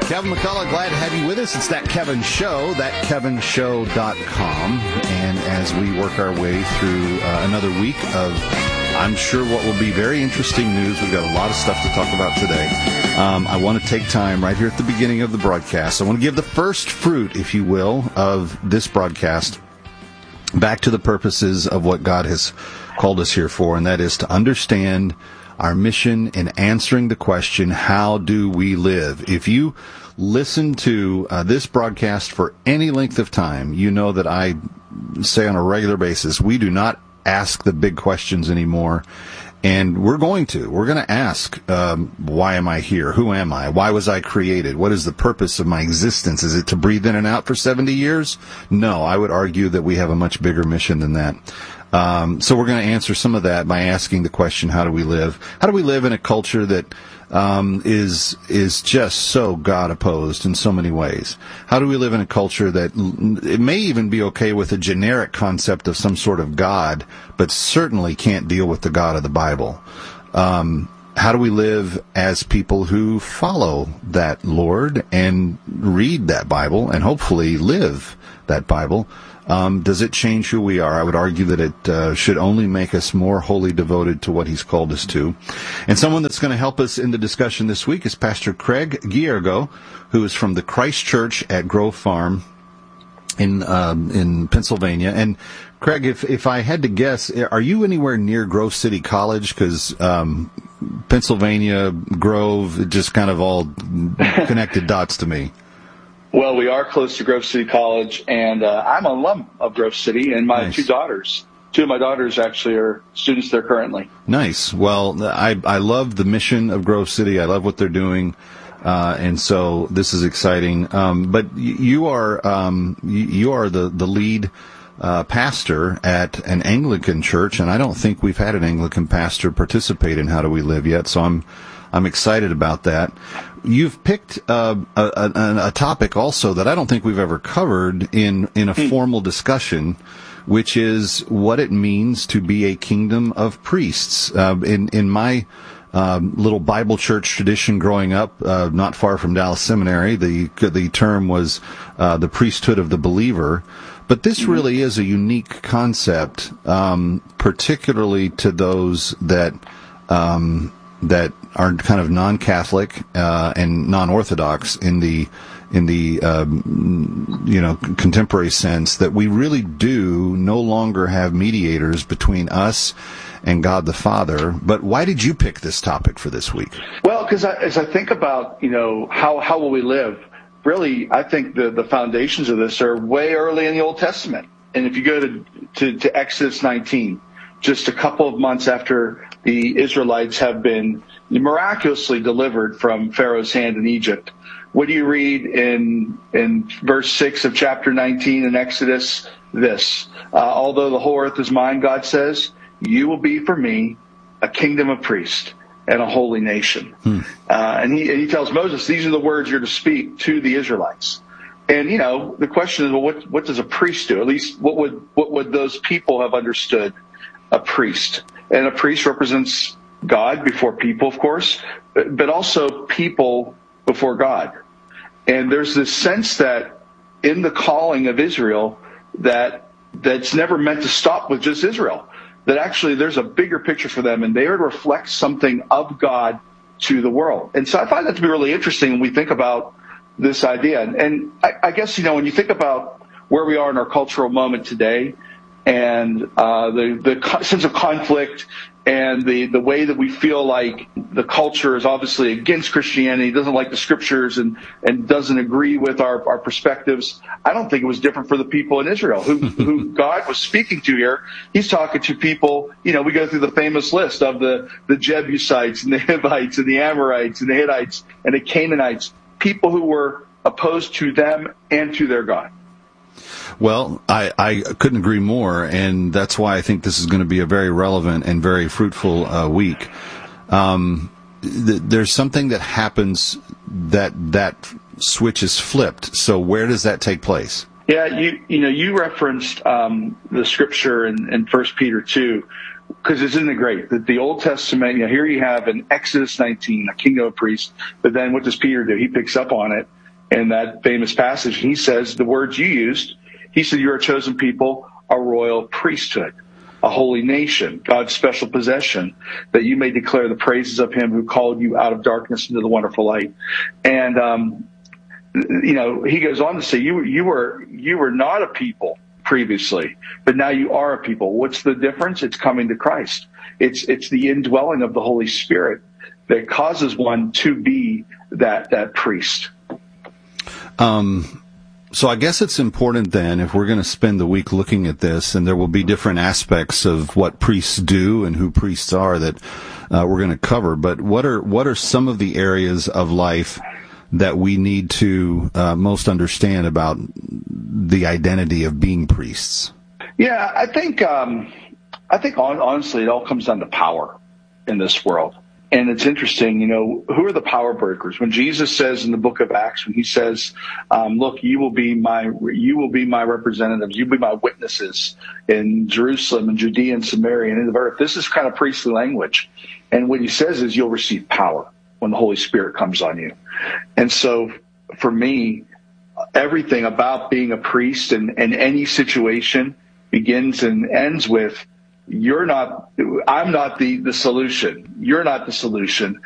Kevin McCullough, glad to have you with us. It's That Kevin Show, thatkevinshow.com. And as we work our way through another week of, I'm sure, what will be very interesting news, we've got a lot of stuff to talk about today. I want to take time right here at the beginning of the broadcast. I want to give the first fruit, if you will, of this broadcast back to the purposes of what God has called us here for, and that is to understand our mission in answering the question, how do we live? If you listen to this broadcast for any length of time, you know that I say on a regular basis, we do not ask the big questions anymore. And we're going to ask, why am I here? Who am I? Why was I created? What is the purpose of my existence? Is it to breathe in and out for 70 years? No, I would argue that we have a much bigger mission than that. So we're going to answer some of that by asking the question, how do we live? How do we live in a culture that is just so God opposed in so many ways? How do we live in a culture that it may even be okay with a generic concept of some sort of God, but certainly can't deal with the God of the Bible? How do we live as people who follow that Lord and read that Bible and hopefully live that Bible? Does it change who we are? I would argue that it should only make us more wholly devoted to what He's called us to. And someone that's going to help us in the discussion this week is Pastor Craig Giergo, who is from the Christ Church at Grove Farm in Pennsylvania. And Craig, if I had to guess, are you anywhere near Grove City College? Because Pennsylvania, Grove, it just kind of all connected dots to me. Well, we are close to Grove City College, and I'm an alum of Grove City, and my Nice. two of my daughters actually are students there currently. Nice. Well, I love the mission of Grove City. I love what they're doing, and so this is exciting. But you are the lead pastor at an Anglican church, and I don't think we've had an Anglican pastor participate in How Do We Live yet, so I'm excited about that. You've picked a topic also that I don't think we've ever covered in a formal discussion, which is what it means to be a kingdom of priests. In my little Bible church tradition growing up, not far from Dallas Seminary, the term was the priesthood of the believer. But this really is a unique concept, particularly to those that are kind of non-Catholic and non-Orthodox in the contemporary sense, that we really do no longer have mediators between us and God the Father. But why did you pick this topic for this week? Well, because as I think about, how will we live, really, I think the foundations of this are way early in the Old Testament. And if you go to Exodus 19, just a couple of months after the Israelites have been miraculously delivered from Pharaoh's hand in Egypt, what do you read in verse 6 of chapter 19 in Exodus? This, although the whole earth is mine, God says, you will be for me a kingdom of priests and a holy nation. And he tells Moses, these are the words you're to speak to the Israelites. And, the question is, well, what does a priest do? At least what would those people have understood a priest? And a priest represents God before people, of course, but also people before God. And there's this sense that in the calling of Israel that's never meant to stop with just Israel, that actually there's a bigger picture for them, and they are to reflect something of God to the world. And so I find that to be really interesting when we think about this idea. And I guess, when you think about where we are in our cultural moment today, and the sense of conflict and the way that we feel like the culture is obviously against Christianity, doesn't like the scriptures, and doesn't agree with our perspectives. I don't think it was different for the people in Israel who God was speaking to here. He's talking to people, we go through the famous list of the Jebusites and the Hivites and the Amorites and the Hittites and the Canaanites, people who were opposed to them and to their God. Well, I couldn't agree more, and that's why I think this is going to be a very relevant and very fruitful week. There's something that happens that switch is flipped. So where does that take place? Yeah, you referenced the scripture in 1 Peter 2, because isn't it great that the Old Testament, here you have in Exodus 19, a kingdom of priests, but then what does Peter do? He picks up on it in that famous passage, and he says the words you used. He said, you're a chosen people, a royal priesthood, a holy nation, God's special possession, that you may declare the praises of him who called you out of darkness into the wonderful light. And, he goes on to say, you were not a people previously, but now you are a people. What's the difference? It's coming to Christ. It's the indwelling of the Holy Spirit that causes one to be that priest. So I guess it's important then, if we're going to spend the week looking at this, and there will be different aspects of what priests do and who priests are that we're going to cover. But what are some of the areas of life that we need to most understand about the identity of being priests? Yeah, I think honestly, it all comes down to power in this world. And it's interesting, who are the power breakers? When Jesus says in the book of Acts, when he says, look, you will be my representatives, you'll be my witnesses in Jerusalem and Judea and Samaria and in the earth. This is kind of priestly language. And what he says is you'll receive power when the Holy Spirit comes on you. And so for me, everything about being a priest in any situation begins and ends with, I'm not the solution. You're not the solution.